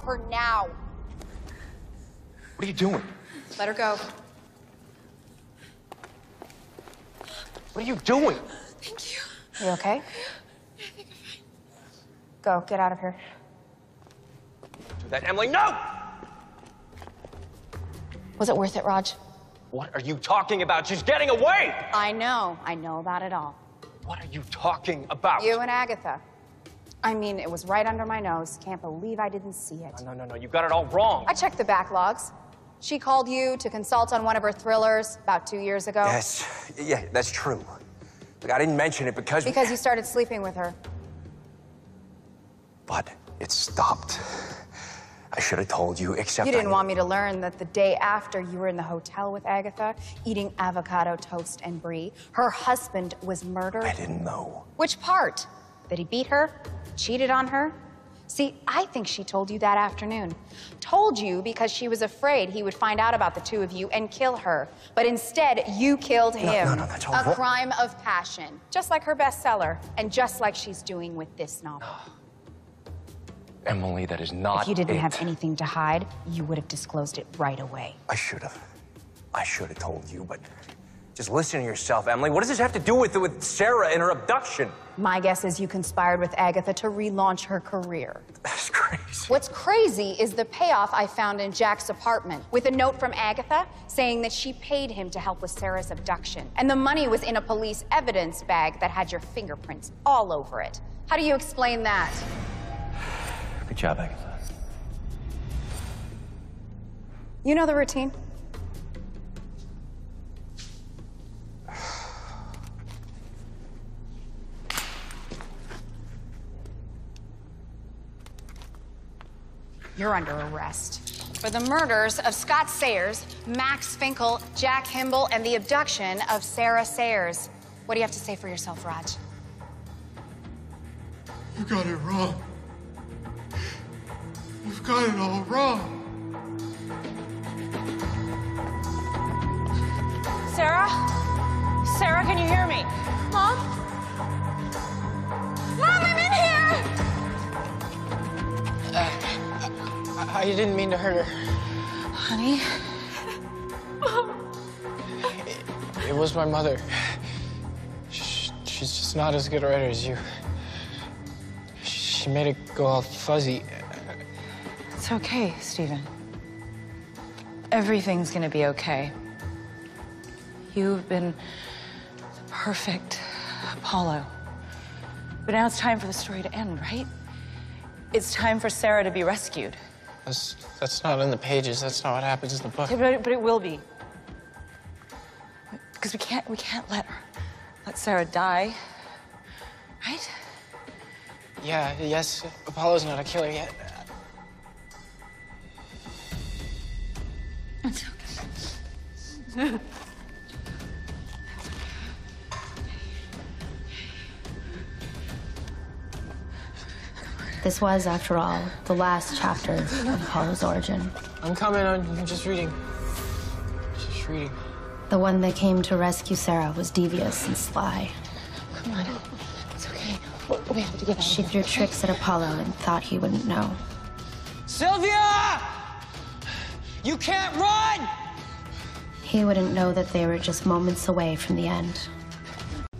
her now. What are you doing? Let her go. What are you doing? Thank you. You okay? Yeah, I think I'm fine. Go, get out of here. Do that, Emily, no! Was it worth it, Raj? What are you talking about? She's getting away! I know about it all. What are you talking about? You and Agatha. I mean, it was right under my nose. Can't believe I didn't see it. No, you got it all wrong. I checked the backlogs. She called you to consult on one of her thrillers about 2 years ago. Yes, yeah, that's true. Look, I didn't mention it because... Because you started sleeping with her. But it stopped. I should have told you, except You didn't want me to learn that the day after you were in the hotel with Agatha, eating avocado toast and brie, her husband was murdered. I didn't know. Which part? That he beat her? Cheated on her? See, I think she told you that afternoon. Told you because she was afraid he would find out about the two of you and kill her. But instead, you killed him. No, that's all A wrong. crime of passion. Just like her bestseller, and just like she's doing with this novel. Emily, that is not If you didn't it. have anything to hide, you would have disclosed it right away. I should have told you, but just listen to yourself, Emily. What does this have to do with Sarah and her abduction? My guess is you conspired with Agatha to relaunch her career. That's crazy. What's crazy is the payoff I found in Jack's apartment with a note from Agatha saying that she paid him to help with Sarah's abduction. And the money was in a police evidence bag that had your fingerprints all over it. How do you explain that? Good job, Agatha. You know the routine. You're under arrest for the murders of Scott Sayers, Max Finkel, Jack Himble, and the abduction of Sarah Sayers. What do you have to say for yourself, Raj? You got it wrong. You've got it all wrong. Sarah? Sarah, can you hear me? Mom? Mom, I'm in here! I didn't mean to hurt her. Honey? It was my mother. She's just not as good a writer as you. She made it go all fuzzy. It's okay, Stephen. Everything's gonna be okay. You've been the perfect Apollo. But now it's time for the story to end, right? It's time for Sarah to be rescued. That's not in the pages. That's not what happens in the book. Yeah, but it will be. Because we can't let Sarah die, right? Yeah, yes, Apollo's not a killer yet. It's okay. This was, after all, the last chapter of Apollo's origin. I'm coming. I'm just reading. Just reading. The one that came to rescue Sarah was devious and sly. Come on. It's okay. We have to get out. She threw tricks at Apollo and thought he wouldn't know. Sylvia! You can't run! He wouldn't know that they were just moments away from the end.